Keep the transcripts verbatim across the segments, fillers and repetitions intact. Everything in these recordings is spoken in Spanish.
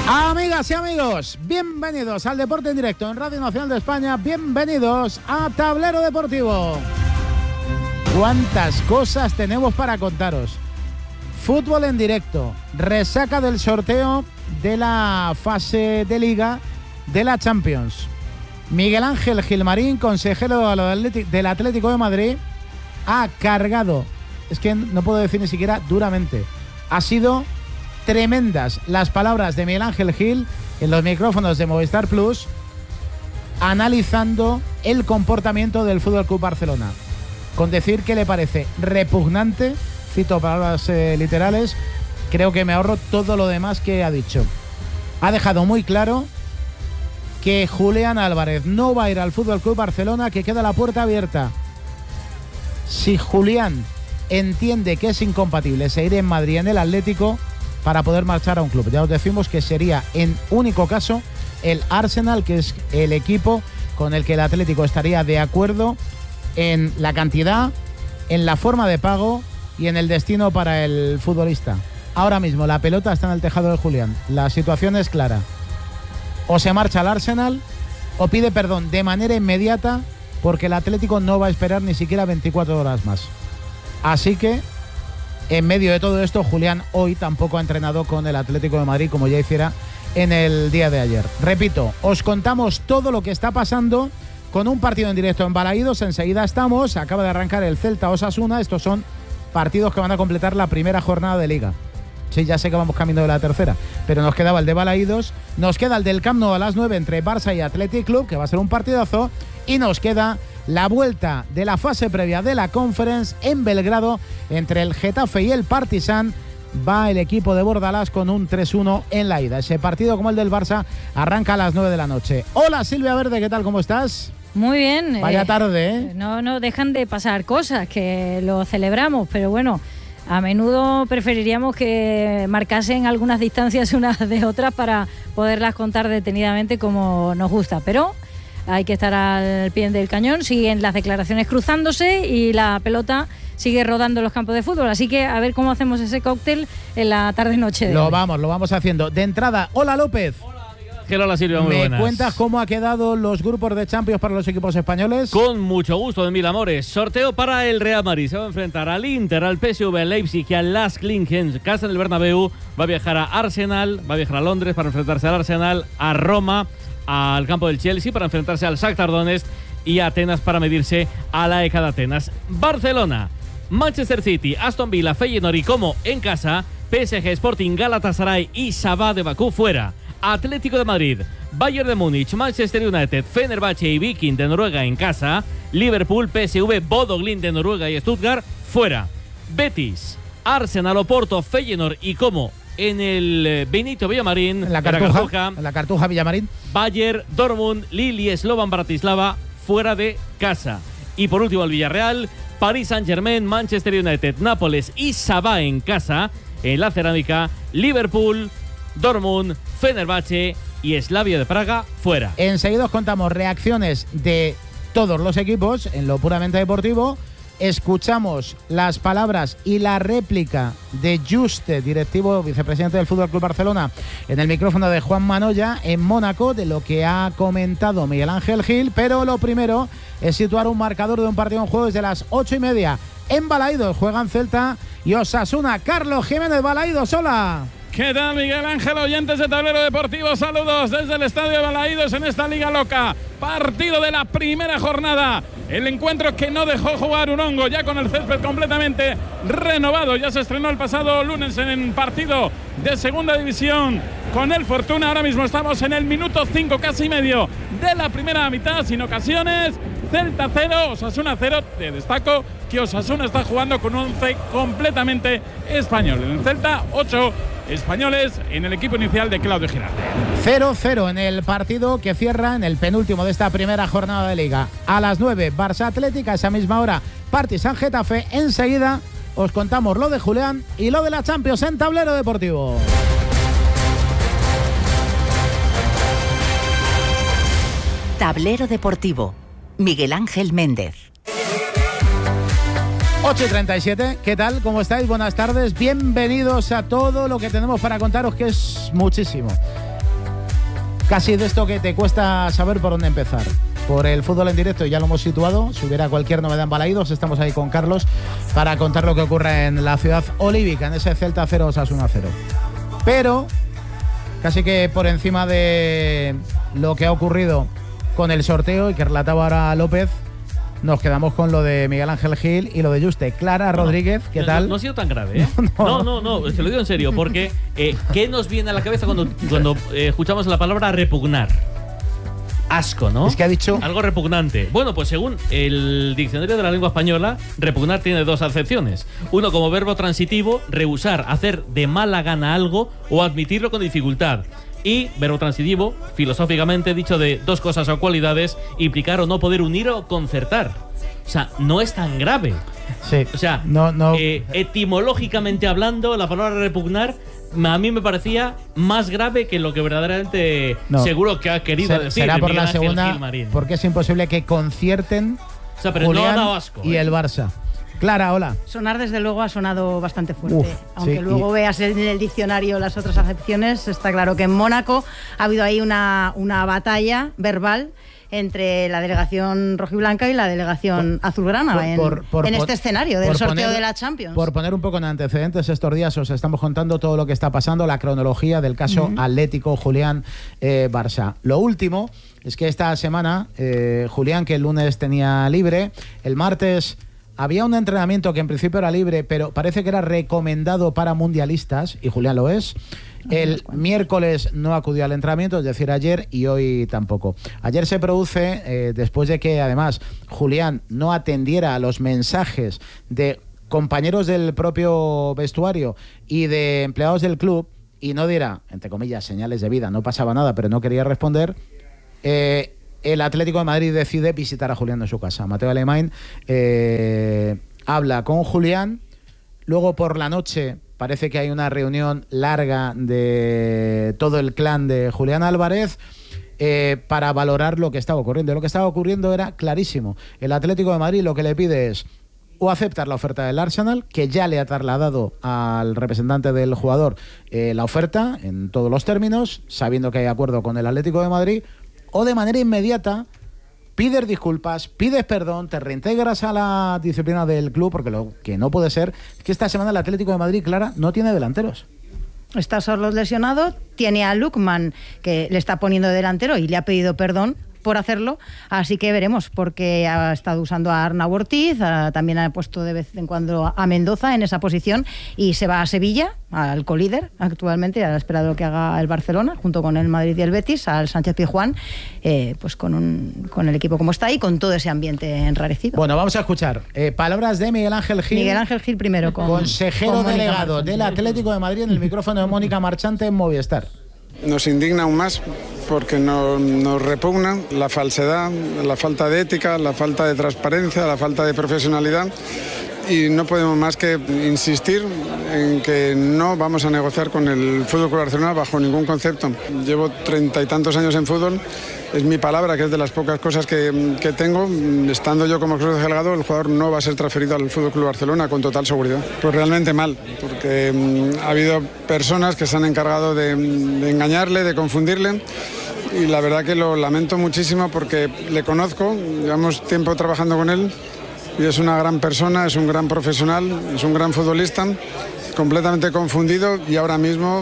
Amigas y amigos, bienvenidos al Deporte en Directo en Radio Nacional de España, bienvenidos a Tablero Deportivo. ¿Cuántas cosas tenemos para contaros? Fútbol en directo, resaca del sorteo de la fase de Liga de la Champions. Miguel Ángel Gilmarín, consejero del Atlético de Madrid, ha cargado, es que no puedo decir ni siquiera duramente, ha sido tremendas las palabras de Miguel Ángel Gil en los micrófonos de Movistar Plus, analizando el comportamiento del F C Barcelona, con decir que le parece repugnante, cito palabras eh, literales, creo que me ahorro todo lo demás que ha dicho. Ha dejado muy claro que Julián Álvarez no va a ir al F C Barcelona, que queda la puerta abierta. Si Julián entiende que es incompatible seguir en Madrid en el Atlético para poder marchar a un club, ya os decimos que sería en único caso el Arsenal, que es el equipo con el que el Atlético estaría de acuerdo en la cantidad, en la forma de pago y en el destino para el futbolista. Ahora mismo la pelota está en el tejado de Julián. La situación es clara. O se marcha al Arsenal o pide perdón de manera inmediata, porque el Atlético no va a esperar ni siquiera veinticuatro horas más. Así que, en medio de todo esto, Julián hoy tampoco ha entrenado con el Atlético de Madrid como ya hiciera en el día de ayer. Repito, os contamos todo lo que está pasando con un partido en directo en Balaídos. Enseguida estamos, acaba de arrancar el Celta Osasuna. Estos son partidos que van a completar la primera jornada de Liga. Sí, ya sé que vamos camino de la tercera, pero nos quedaba el de Balaídos, nos queda el del Camp Nou a las nueve entre Barça y Athletic Club, que va a ser un partidazo, y nos queda la vuelta de la fase previa de la Conference en Belgrado entre el Getafe y el Partizan. Va el equipo de Bordalás con un tres uno en la ida. Ese partido, como el del Barça, arranca a las nueve de la noche. Hola Silvia Verde, ¿qué tal? ¿Cómo estás? Muy bien. Vaya eh, tarde, ¿eh? No, no dejan de pasar cosas, que lo celebramos, pero bueno, a menudo preferiríamos que marcasen algunas distancias unas de otras para poderlas contar detenidamente como nos gusta, pero hay que estar al pie del cañón. Siguen las declaraciones cruzándose y la pelota sigue rodando en los campos de fútbol, así que a ver cómo hacemos ese cóctel en la tarde-noche de Lo hoy. vamos, lo vamos haciendo. De entrada, hola López. Hola Silvia, muy ¿Me buenas. cuentas cómo ha quedado los grupos de Champions para los equipos españoles? Con mucho gusto, de mil amores. Sorteo para el Real Madrid. Se va a enfrentar al Inter, al P S V, al Leipzig y al Las Klinken. Casa en el Bernabéu. Va a viajar a Arsenal, va a viajar a Londres para enfrentarse al Arsenal, a Roma, al campo del Chelsea para enfrentarse al Shakhtar Donetsk y a Atenas para medirse a la E K de Atenas. Barcelona, Manchester City, Aston Villa, Feyenoord y Como en casa. P S G, Sporting, Galatasaray y Sabah de Bakú fuera. Atlético de Madrid, Bayern de Múnich, Manchester United, Fenerbahce y Viking de Noruega en casa. Liverpool, P S V, Bodo Glimt de Noruega y Stuttgart fuera. Betis, Arsenal, Oporto, Feyenoord y Como en el Benito Villamarín. En la Cartuja, la Cartuja. En la Cartuja Villamarín. Bayern, Dortmund, Lille y Slovan Bratislava fuera de casa. Y por último el Villarreal, Paris Saint-Germain, Manchester United, Nápoles y Sabah en casa. En la Cerámica, Liverpool, Dortmund, Fenerbahce y Slavia de Praga fuera. Enseguida os contamos reacciones de todos los equipos en lo puramente deportivo. Escuchamos las palabras y la réplica de Juste, directivo vicepresidente del F C Barcelona, en el micrófono de Juan Manoya en Mónaco, de lo que ha comentado Miguel Ángel Gil. Pero lo primero es situar un marcador de un partido en juego desde las ocho y media. En Balaídos juegan Celta y Osasuna. Carlos Jiménez, Balaídos, hola. ¿Qué tal, Miguel Ángel? Oyentes de Tablero Deportivo, saludos desde el Estadio de Balaídos en esta Liga Loca. Partido de la primera jornada. El encuentro que no dejó jugar un hongo, ya con el césped completamente renovado. Ya se estrenó el pasado lunes en el partido de Segunda División con el Fortuna. Ahora mismo estamos en el minuto cinco, casi medio de la primera mitad, sin ocasiones. Celta cero, Osasuna cero. Te destaco que Osasuna está jugando con un once completamente español. En el Celta, ocho españoles en el equipo inicial de Claudio Giralde. cero cero en el partido que cierra en el penúltimo de esta primera jornada de Liga. A las nueve, Barça Atlética, a esa misma hora, Partizan Getafe. Enseguida os contamos lo de Julián y lo de la Champions en Tablero Deportivo. Tablero Deportivo, Miguel Ángel Méndez. ocho y treinta y siete, ¿qué tal? ¿Cómo estáis? Buenas tardes, bienvenidos a todo lo que tenemos para contaros, que es muchísimo. Casi de esto que te cuesta saber por dónde empezar. Por el fútbol en directo ya lo hemos situado. Si hubiera cualquier novedad en Balaídos, estamos ahí con Carlos para contar lo que ocurre en la ciudad olívica, en ese Celta cero Osasuna cero. Pero casi que por encima de lo que ha ocurrido con el sorteo y que relataba ahora López, nos quedamos con lo de Miguel Ángel Gil y lo de Juste. Clara no, Rodríguez, ¿qué no, tal? No, no ha sido tan grave, ¿eh? No, no, no, no te lo digo en serio, porque eh, ¿qué nos viene a la cabeza cuando, cuando eh, escuchamos la palabra repugnar? Asco, ¿no? Es que ha dicho... Algo repugnante. Bueno, pues según el diccionario de la lengua española, repugnar tiene dos acepciones. Uno como verbo transitivo, rehusar, hacer de mala gana algo o admitirlo con dificultad. Y verbo transitivo, filosóficamente dicho de dos cosas o cualidades, implicar o no poder unir o concertar. O sea, no es tan grave. Sí. O sea, no, no. Eh, etimológicamente hablando, la palabra repugnar a mí me parecía más grave que lo que verdaderamente no. seguro que ha querido Ser, decir. Será por la segunda, porque es imposible que concierten o sea, pero Julián no ha dado asco, y ¿eh? el Barça. Clara, hola. Sonar desde luego ha sonado bastante fuerte. Uf, Aunque sí, luego y... veas en el diccionario las otras acepciones, está claro que en Mónaco ha habido ahí una, una batalla verbal entre la delegación rojiblanca y la delegación por, azulgrana por, en, por, por, en este escenario del sorteo poner, de la Champions. Por poner un poco en antecedentes, estos días os estamos contando todo lo que está pasando, la cronología del caso uh-huh. Atlético Julián eh, Barça. Lo último es que esta semana eh, Julián, que el lunes tenía libre, el martes había un entrenamiento que en principio era libre, pero parece que era recomendado para mundialistas, y Julián lo es. El miércoles no acudió al entrenamiento, es decir, ayer, y hoy tampoco. Ayer se produce, eh, después de que además Julián no atendiera a los mensajes de compañeros del propio vestuario y de empleados del club, y no diera, entre comillas, señales de vida, no pasaba nada, pero no quería responder, eh, el Atlético de Madrid decide visitar a Julián en su casa. Mateo Alemán eh, habla con Julián, luego por la noche parece que hay una reunión larga de todo el clan de Julián Álvarez eh, para valorar lo que estaba ocurriendo. Lo que estaba ocurriendo era clarísimo. El Atlético de Madrid lo que le pide es o aceptar la oferta del Arsenal, que ya le ha trasladado al representante del jugador eh, la oferta en todos los términos, sabiendo que hay acuerdo con el Atlético de Madrid, o de manera inmediata pides disculpas, pides perdón, te reintegras a la disciplina del club, porque lo que no puede ser es que esta semana el Atlético de Madrid, Clara, no tiene delanteros. Está Sorloth lesionado, tiene a Lukman, que le está poniendo delantero y le ha pedido perdón por hacerlo, así que veremos, porque ha estado usando a Arnau Ortiz, a, también ha puesto de vez en cuando a Mendoza en esa posición, y se va a Sevilla, al colíder actualmente, a la espera de lo que haga el Barcelona, junto con el Madrid y el Betis, al Sánchez Pizjuán, eh, pues con, un, con el equipo como está y con todo ese ambiente enrarecido. Bueno, vamos a escuchar eh, palabras de Miguel Ángel Gil. Miguel Ángel Gil primero, con, consejero con delegado del Atlético de Madrid, en el micrófono de Mónica Marchante en Movistar. Nos indigna aún más porque nos, nos repugna la falsedad, la falta de ética, la falta de transparencia, la falta de profesionalidad, y no podemos más que insistir en que no vamos a negociar con el F C Barcelona bajo ningún concepto. Llevo treinta y tantos años en fútbol, es mi palabra, que es de las pocas cosas que, que tengo. Estando yo como consejero delegado, el jugador no va a ser transferido al F C Barcelona con total seguridad. Pues realmente mal, porque um, ha habido personas que se han encargado de, de engañarle, de confundirle, y la verdad que lo lamento muchísimo porque le conozco, llevamos tiempo trabajando con él, y es una gran persona, es un gran profesional, es un gran futbolista, completamente confundido y ahora mismo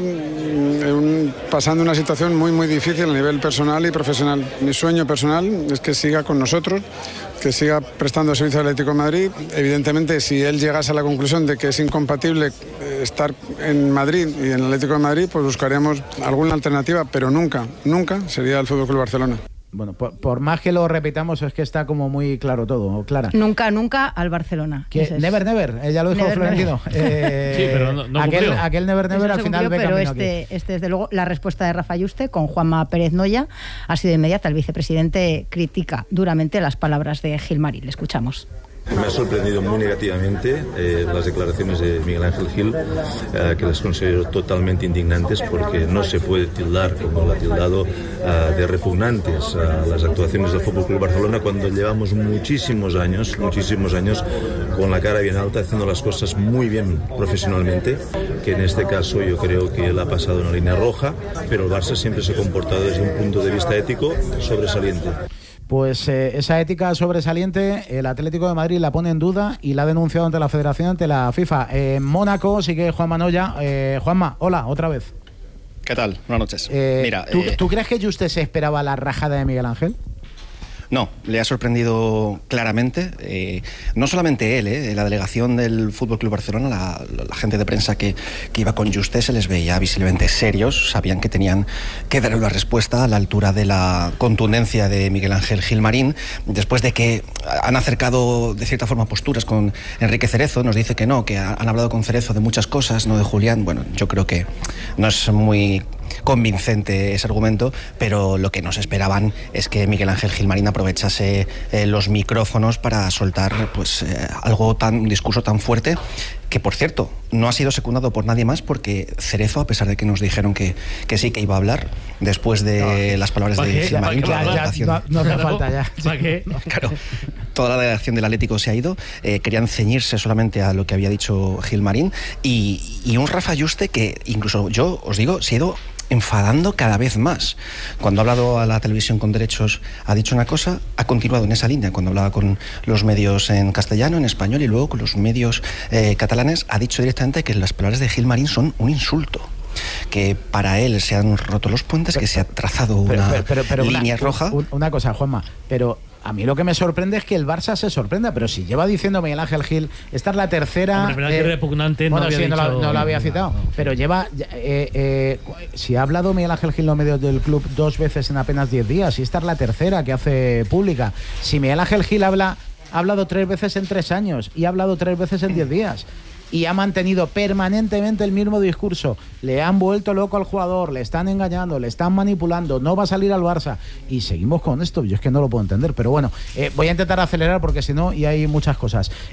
un, pasando una situación muy muy difícil a nivel personal y profesional. Mi sueño personal es que siga con nosotros, que siga prestando servicio al Atlético de Madrid. Evidentemente, si él llegase a la conclusión de que es incompatible estar en Madrid y en el Atlético de Madrid, pues buscaríamos alguna alternativa, pero nunca, nunca sería el F C Barcelona. Bueno, por, por más que lo repitamos, es que está como muy claro todo, Clara. Nunca, nunca al Barcelona. Que never, never, eh, ya lo dijo never, Florentino. Eh, sí, pero no, no aquel, aquel never, never al final ve Pero camino este, aquí. este, desde luego, la respuesta de Rafa Yuste con Juanma Pérez Noya ha sido inmediata. El vicepresidente critica duramente las palabras de Gilmari. Le escuchamos. Me ha sorprendido muy negativamente eh, las declaraciones de Miguel Ángel Gil, eh, que las considero totalmente indignantes, porque no se puede tildar, como lo ha tildado, eh, de repugnantes a las actuaciones del F C Barcelona cuando llevamos muchísimos años, muchísimos años con la cara bien alta, haciendo las cosas muy bien profesionalmente, que en este caso yo creo que él ha pasado una línea roja, pero el Barça siempre se ha comportado desde un punto de vista ético sobresaliente. Pues eh, esa ética sobresaliente, el Atlético de Madrid la pone en duda y la ha denunciado ante la Federación, ante la FIFA. En Mónaco sigue Juan Manoya. Eh, Juanma, hola, otra vez. ¿Qué tal? Buenas noches. Eh, Mira, ¿tú, eh... ¿Tú crees que Juste se esperaba la rajada de Miguel Ángel? No, le ha sorprendido claramente, eh, no solamente él, eh, la delegación del F C Barcelona, la, la gente de prensa que, que iba con Juste se les veía visiblemente serios, sabían que tenían que dar una respuesta a la altura de la contundencia de Miguel Ángel Gilmarín, después de que han acercado de cierta forma posturas con Enrique Cerezo, nos dice que no, que han hablado con Cerezo de muchas cosas, no de Julián. Bueno, yo creo que no es muy convincente ese argumento, pero lo que nos esperaban es que Miguel Ángel Gilmarín aprovechase eh, los micrófonos para soltar pues eh, algo tan, un discurso tan fuerte, que por cierto no ha sido secundado por nadie más, porque Cerezo, a pesar de que nos dijeron que, que sí que iba a hablar después de no, las palabras de qué? Gilmarín, ya, ya, ya, no, no hace falta ya. ¿Para qué? Claro, toda la delegación del Atlético se ha ido, eh, querían ceñirse solamente a lo que había dicho Gilmarín, y, y un Rafa Juste que incluso yo os digo se ha ido enfadando cada vez más. Cuando ha hablado a la televisión con derechos ha dicho una cosa, ha continuado en esa línea. Cuando hablaba con los medios en castellano, en español y luego con los medios eh, catalanes, ha dicho directamente que las palabras de Gilmarín son un insulto, que para él se han roto los puentes, pero, que se ha trazado una pero, pero, pero, línea una, roja. Una cosa, Juanma, pero a mí lo que me sorprende es que el Barça se sorprenda, pero si lleva diciendo Miguel Ángel Gil, esta es la tercera... Hombre, pero eh, que repugnante bueno, no había sí, dicho... no, lo, no lo había citado, no, no, pero lleva... Eh, eh, si ha hablado Miguel Ángel Gil en los medios del club dos veces en apenas diez días, y esta es la tercera que hace pública. Si Miguel Ángel Gil habla, ha hablado tres veces en tres años y ha hablado tres veces en diez días... y ha mantenido permanentemente el mismo discurso, le han vuelto loco al jugador, le están engañando, le están manipulando, no va a salir al Barça, y seguimos con esto. Yo es que no lo puedo entender, pero bueno, eh, voy a intentar acelerar porque si no, y hay muchas cosas.